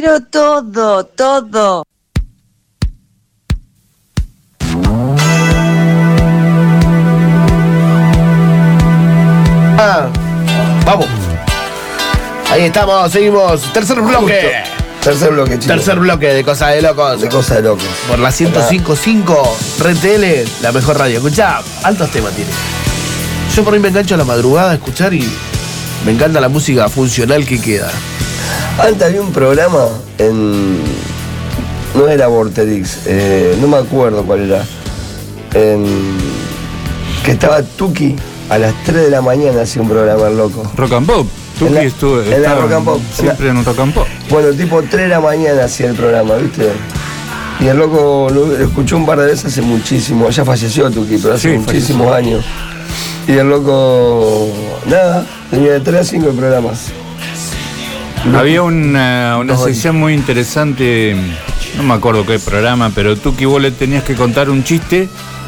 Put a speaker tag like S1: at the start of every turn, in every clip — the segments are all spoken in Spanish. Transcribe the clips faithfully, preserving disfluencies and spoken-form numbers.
S1: pero todo, todo.
S2: Ah, vamos. Ahí estamos, seguimos. Tercer bloque.
S3: Tercer bloque, chicos.
S2: Tercer bloque de Cosa de Locos.
S3: De Cosa de Locos.
S2: Por la ciento cinco punto cinco, Red T L, la mejor radio. Escuchá, altos temas tiene. Yo por ahí me engancho a la madrugada a escuchar y me encanta la música funcional que queda.
S3: Antes había un programa en... No era Vorterix, eh, no me acuerdo cuál era. En... Que estaba Tuki a las tres de la mañana, hacía un programa loco.
S4: Rock and Pop. Tuki
S3: la,
S4: estuvo
S3: en la Rock and Pop.
S4: Siempre en, la, en Rock and Pop.
S3: Bueno, tipo tres de la mañana hacía el programa, ¿viste? Y el loco lo, lo escuchó un par de veces hace muchísimo. Ya falleció Tuki, pero hace sí, muchísimos falleció. años. Y el loco, nada, tenía de tres a cinco programas.
S4: Había una, una sección muy interesante, no me acuerdo qué programa, pero tú que vos le tenías que contar un chiste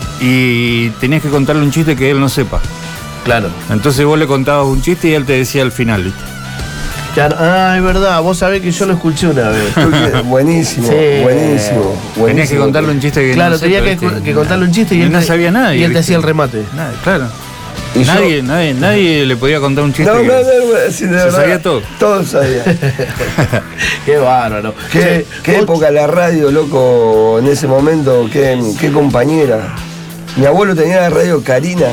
S4: y tenías que contarle un chiste que él no sepa.
S2: Claro.
S4: Entonces vos le contabas un chiste y él te decía al final, ¿viste?
S2: Claro. Ah, es verdad, vos sabés que yo lo escuché una vez.
S3: buenísimo, sí. buenísimo, buenísimo.
S4: Tenías que contarle un chiste que
S2: claro,
S4: no
S2: tenía
S4: sepa,
S2: que, que contarle un chiste y,
S4: y
S2: él
S4: no
S2: te,
S4: sabía nada.
S2: Y él te hacía el remate.
S4: Nada, claro.
S3: ¿Y
S4: nadie, nadie, nadie le podía contar un chiste.
S3: No,
S4: que
S3: no, no, sí, de
S4: se
S3: verdad,
S4: sabía todo.
S3: Todo sabía.
S2: Qué bárbaro.
S3: Qué, qué época la radio, loco, en ese momento, qué, qué compañera. Mi abuelo tenía la radio Karina.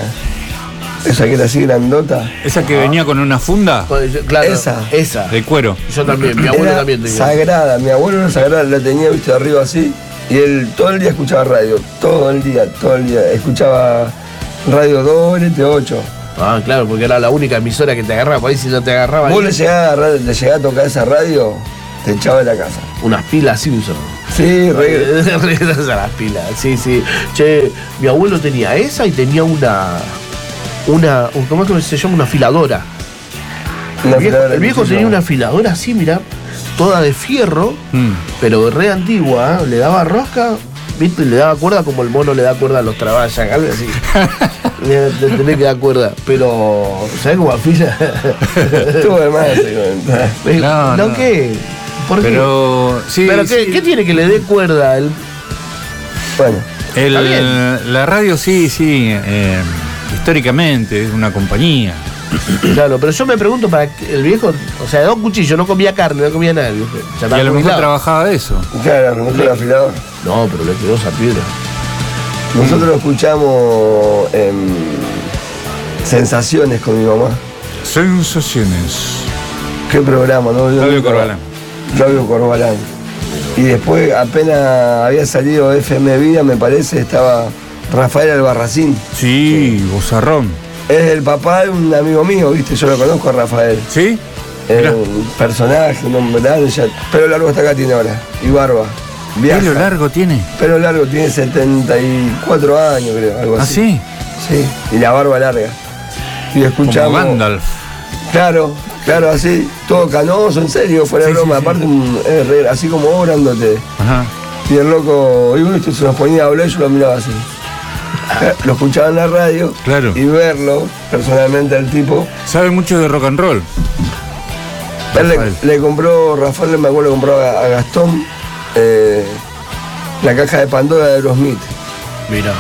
S3: Esa que era así grandota.
S4: ¿Esa que ah. venía con una funda?
S3: Claro, esa.
S2: Esa.
S4: De cuero.
S2: Yo también, mi abuelo
S3: era
S2: también tenía.
S3: Sagrada, mi abuelo era sagrada, la tenía, viste, arriba así. Y él todo el día escuchaba radio, todo el día, todo el día. Escuchaba Radio dos, N T ocho.
S2: Ah, claro, porque era la única emisora que te agarraba, por ahí si no te agarraba.
S3: Vos le llegás, a, le llegás a tocar esa radio, te echaba de la casa.
S2: Unas pilas Simpson.
S3: Sí,
S2: regresas a las pilas, sí, sí. Che, mi abuelo tenía esa y tenía una. Una. ¿Cómo es que se llama? Una afiladora.
S3: Una
S2: el viejo,
S3: afiladora
S2: el viejo tenía una afiladora así, mirá, toda de fierro, mm. pero re antigua, ¿eh? Le daba rosca, ¿viste? Le daba cuerda como el mono le da cuerda a los traballas, algo así. Le tenés que dar cuerda, pero ¿sabés cómo afila?
S3: Estuvo de más, te
S2: no, no, no, ¿qué? ¿Por
S4: pero,
S2: qué?
S4: Sí,
S2: ¿Pero qué,
S4: sí.
S2: qué tiene que le dé cuerda? El...
S3: Bueno,
S4: el, la radio sí, sí, eh, históricamente es una compañía.
S2: Claro, pero yo me pregunto para el viejo, o sea, dos cuchillos, no comía carne, no comía nada.
S4: Y a lo mejor trabajaba de eso.
S3: Claro, a lo mejor el afilador.
S2: No, pero le quedó esa piedra.
S3: Nosotros lo escuchamos en Sensaciones con mi mamá.
S4: Sensaciones.
S3: ¿Qué programa, no?
S4: Flavio Corbalán.
S3: Flavio Corbalán. Y después apenas había salido F M Vida, me parece, estaba Rafael Albarracín.
S4: Sí, Bozarrón.
S3: Es el papá de un amigo mío, ¿viste? Yo lo conozco a Rafael.
S4: ¿Sí?
S3: Es un personaje, un hombre grande, ya. Pelo largo hasta acá tiene ahora. Y barba. Viaja.
S4: ¿Pelo largo tiene?
S3: Pelo largo tiene setenta y cuatro años, creo, algo
S4: así. ¿Ah, sí?
S3: Sí, y la barba larga. Y escuchamos.
S4: Como Gandalf.
S3: Claro, claro, así, todo canoso, en serio, fuera de sí, broma. Sí, aparte, sí. Un, es así como orándote.
S4: Ajá.
S3: Y el loco, y uno se nos ponía a hablar y yo lo miraba así. Lo escuchaba en la radio,
S4: claro.
S3: Y verlo personalmente al tipo.
S4: Sabe mucho de rock and roll.
S3: Él le, le compró, Rafael me acuerdo, le compró a, a Gastón eh, la caja de Pandora de Aerosmith.
S2: Mira.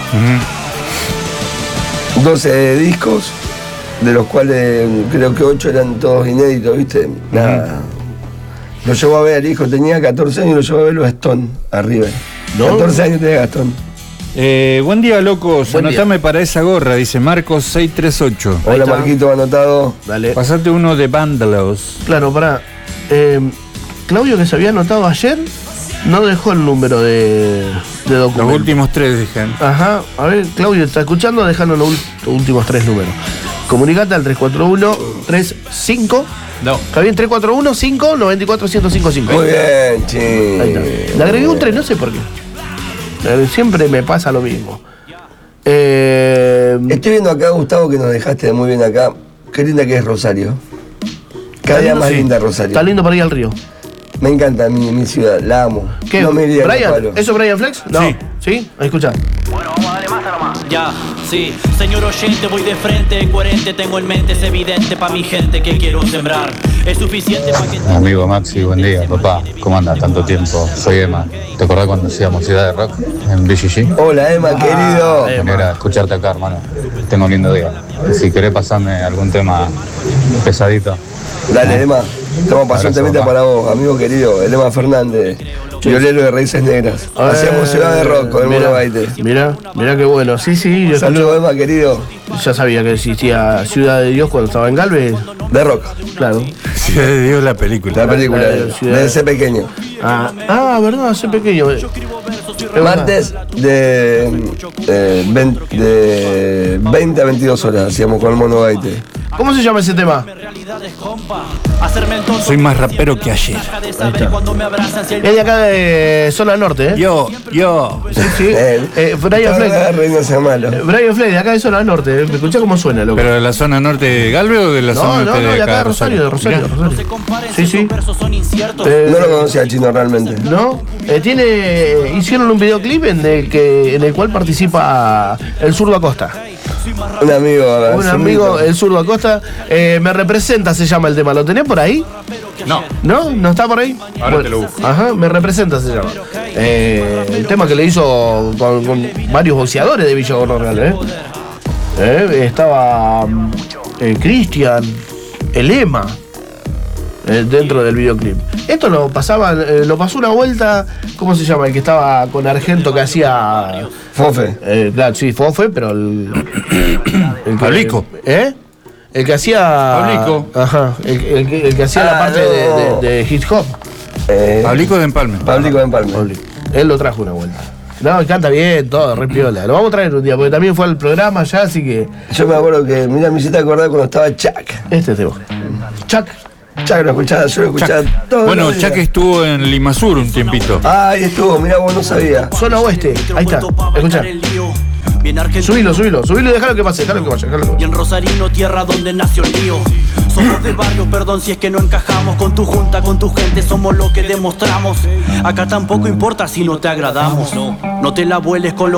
S3: Uh-huh. doce discos, de los cuales creo que ocho eran todos inéditos, ¿viste? Nada. Uh-huh. Lo llevó a ver, el hijo tenía catorce años y lo llevó a ver los Stone arriba. ¿No? catorce años tenía Gastón.
S4: Eh, buen día, locos.
S2: Buen
S4: Anotame
S2: día.
S4: Para esa gorra, dice Marcos seiscientos treinta y ocho.
S3: Hola, Marquito, anotado.
S2: Dale.
S4: Pasate uno de Vándalos.
S2: Claro, pará. Eh, Claudio, que se había anotado ayer, no dejó el número de, de documento.
S4: Los últimos tres, dijeron.
S2: Ajá. A ver, Claudio, ¿está escuchando? Dejanos los últimos tres números. Comunicate al tres cuatro uno tres cinco.
S4: No.
S2: ¿Está bien? tres cuatro uno cinco nueve cuatro cero cero cinco cinco.
S3: Muy bien, che.
S2: Ahí está. Le agregué un tres, no sé por qué. Siempre me pasa lo mismo. Eh...
S3: Estoy viendo acá, Gustavo, que nos dejaste muy bien acá. Qué linda que es Rosario. Cada día más
S2: sí.
S3: linda Rosario.
S2: Está lindo para ir al río.
S3: Me encanta mi, mi ciudad, la amo.
S2: ¿Qué?
S3: No me iría
S2: ¿Brian?
S3: con palo.
S2: ¿Eso es Brian Flex? No.
S4: Sí.
S2: ¿Sí? Ahí escucha.
S5: Bueno, vamos a darle más nomás. Ya, sí, señor oyente, voy de frente, coherente, tengo en mente, es evidente pa' mi gente que quiero sembrar. Es suficiente pa' que...
S6: Amigo Maxi, buen día, papá. ¿Cómo andas? Tanto tiempo. Soy Emma. ¿Te acordás cuando hacíamos Ciudad de Rock en B G G?
S3: Hola, Emma, querido.
S2: Emma.
S6: Manera escucharte acá, hermano. Tengo un lindo día. Si querés pasarme algún tema pesadito.
S3: Dale, Emma. Estamos pasando
S6: Abrazo,
S3: temita
S6: papá.
S3: para vos, amigo querido. El Emma Fernández, violero de Raíces Negras. Hacíamos Ciudad de Rock con el
S2: Mirá,
S3: Mono Baite.
S2: Mirá, mirá qué bueno. Sí, sí, yo
S3: Saludos, Emma, querido.
S2: ya sabía que existía Ciudad de Dios cuando estaba en Galvez.
S3: De Rock.
S2: Claro.
S4: Ciudad de Dios, la película.
S3: La película,
S2: La de Ciudad-
S3: desde ese pequeño.
S2: Ah, ah, verdad, hace pequeño. Es verdad.
S3: Martes de, eh, vein- de veinte a veintidós horas hacíamos con el Mono Baite.
S2: ¿Cómo se llama ese tema?
S4: Soy más rapero que ayer.
S2: Es de acá de zona norte, ¿eh?
S4: Yo, yo.
S2: Sí, sí.
S3: Eh,
S2: Eh, Brian
S3: Fleck.
S2: Fleck.
S3: No sea malo.
S2: Brian Fleck, de acá de zona norte. ¿eh? ¿Me escuchás cómo suena, loco?
S4: ¿Pero de la zona norte de Galvez o de la
S2: No,
S4: zona
S2: no,
S4: norte
S2: no,
S4: de
S2: de acá
S4: acá
S2: de Rosario, de Rosario, de
S4: Mirá.
S2: Rosario. Sí, sí. Eh,
S3: No lo conocía al chino realmente.
S2: ¿No? Eh, tiene, hicieron un videoclip en el que en el cual participa el zurdo Acosta.
S3: Un amigo.
S2: Un
S3: Zurrito.
S2: amigo, el zurdo Acosta. Eh, me representa se llama el tema. ¿Lo tenés por ahí?
S4: No.
S2: ¿No? ¿No está por ahí?
S4: Ahora te lo busco.
S2: Ajá, me representa se llama. Eh, el tema que le hizo con, con varios boxeadores de Villa Gornal, ¿eh? Eh, Estaba mm, eh, Cristian, el Ema, eh, dentro del videoclip. Esto lo pasaba, eh, lo pasó una vuelta, ¿cómo se llama? El que estaba con Argento que hacía.
S3: Fofe.
S2: Eh, claro, sí, Fofe, pero el. el que-
S4: Pablico.
S2: ¿Eh? El que hacía.
S4: Pablico.
S2: Ajá. El, el que- el que hacía la
S3: Ah,
S2: parte
S3: no.
S2: de, de- de hip hop.
S3: Eh,
S4: Pablico de Empalme.
S3: Pablico de Empalme.
S2: Pablico. Él lo trajo una vuelta. No, canta bien, todo, re piola. Lo vamos a traer un día, porque también fue al programa ya, así que.
S3: Yo me acuerdo que, mira, me hiciste acordar cuando estaba Chuck.
S2: Este tema. Chuck.
S3: Chuck lo escuchaba, yo lo escuchaba todo.
S4: Bueno, Chuck estuvo en Limasur un tiempito.
S3: Ah, ahí estuvo, mira, vos no sabía.
S2: Zona oeste. Ahí está. Escucha. Subilo, subilo, subilo y déjalo que pase, déjalo que vaya, déjalo que
S5: Y
S2: vaya.
S5: en Rosarino, tierra donde nació el lío. Somos de barrio, perdón si es que no encajamos con tu junta, con tu gente, somos lo que demostramos. Acá tampoco importa si no te agradamos. No te la vueles con los